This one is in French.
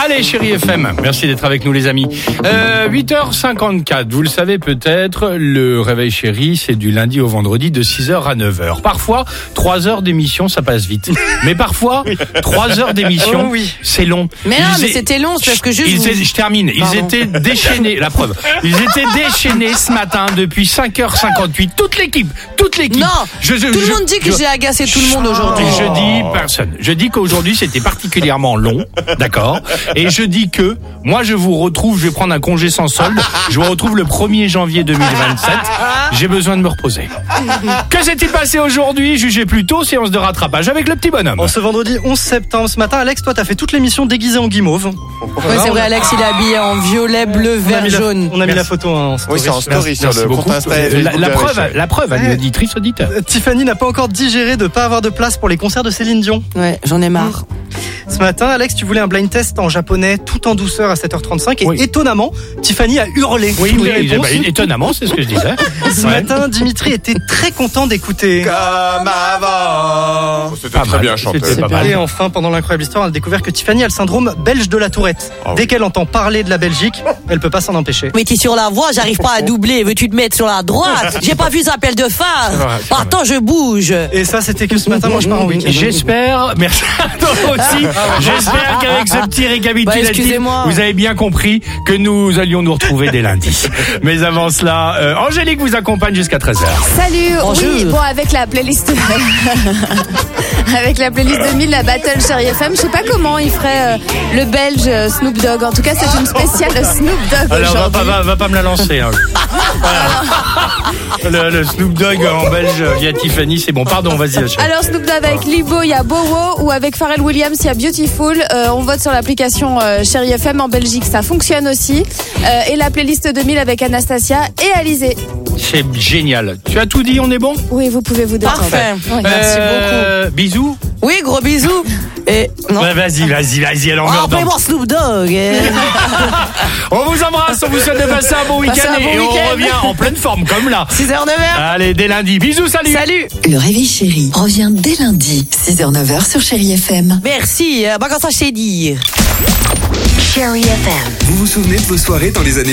Allez, Chérie FM, merci d'être avec nous les amis. 8h54, vous le savez peut-être, le réveil chéri, c'est du lundi au vendredi de 6h à 9h. Parfois, 3 heures d'émission, ça passe vite. Mais parfois, 3 heures d'émission, c'est long. Mais non, mais c'était long, c'est parce que je termine. Ils étaient déchaînés, la preuve. Ils étaient déchaînés ce matin depuis 5h58. Toute l'équipe. Non, tout le monde dit que j'ai agacé tout le monde aujourd'hui. Je dis personne. Je dis qu'aujourd'hui c'était particulièrement long, d'accord. Et je dis que moi je vous retrouve, je vais prendre un congé sans solde. Je vous retrouve le 1er janvier 2027. J'ai besoin de me reposer. Que s'est-il passé aujourd'hui? Jugez plutôt, séance de rattrapage avec le petit bonhomme. Ce vendredi 11 septembre, ce matin, Alex, toi t'as fait toute l'émission déguisée en guimauve. Oui, c'est vrai, Alex, il est habillé en violet, bleu, vert, jaune. On a mis la photo en story. Oui, c'est en story sur le compte Insta. La preuve, à l'auditrice auditeur. Tiffany n'a pas encore digéré de pas avoir de place pour les concerts de Céline Dion. Ouais, j'en ai marre. Ce matin, Alex, tu voulais un blind test en japonais tout en douceur à 7h35 et étonnamment, Tiffany a hurlé. Oui, étonnamment, c'est ce que je disais. Ce matin, Dimitri était très content d'écouter. Comme avant. C'était très bien chanté. Et enfin, pendant l'incroyable histoire, on a découvert que Tiffany a le syndrome belge de la Tourette. Dès qu'elle entend parler de la Belgique, elle peut pas s'en empêcher. Mais t'es sur la voie, j'arrive pas à doubler. Veux-tu te mettre sur la droite? J'ai pas vu ça appel de phare. Attends, je bouge. Et ça, c'était que ce matin, moi je pars en week-end. J'espère, merci à toi aussi. J'espère qu'avec ce petit récapitulatif, vous avez bien compris que nous allions nous retrouver dès lundi. Mais avant cela, Angélique vous accompagne jusqu'à 13h. Salut. Bonjour. Oui, bon, avec la playlist avec la playlist 2000, la Battle Chérie FM, je sais pas comment il ferait le Belge Snoop Dogg. En tout cas, c'est une spéciale Snoop Dogg. Alors va pas me la lancer. Hein. Le Snoop Dogg en belge via Tiffany, c'est bon. Pardon, vas-y. Alors Snoop Dogg avec Libo, il y a Bowo, ou avec Pharrell Williams, il y a Beautiful. On vote sur l'application Chérie FM en Belgique, ça fonctionne aussi. Et la playlist 2000 avec Anastasia et Alizé. C'est génial. Tu as tout dit, on est bon? Oui, vous pouvez vous détendre. Parfait. Ouais. Merci beaucoup. Bisous. Oui, gros bisous. Et non. Ouais, vas-y, alors Appelez-moi Snoop Dogg. On vous embrasse, on vous souhaite de passer un bon week-end et on revient en pleine forme comme là. 6h-9h. Allez, dès lundi. Bisous, salut. Salut. Le réveil chéri revient dès lundi, 6h-9h sur Chérie FM. Merci. Bah, quand ça, je sais dire. Chérie FM. Vous vous souvenez de vos soirées dans les années